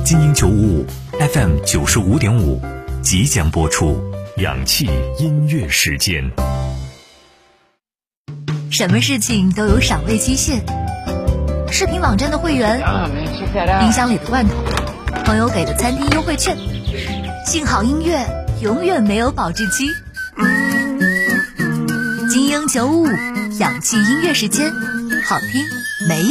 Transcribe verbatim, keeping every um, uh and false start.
精英九五五 F M 九十五点五即将播出氧气音乐时间。 什么事情都有赏味期限，视频网站的会员，冰箱里的罐头，朋友给的餐厅优惠券，幸好音乐永远没有保质期。精英九五五氧气音乐时间，好听没有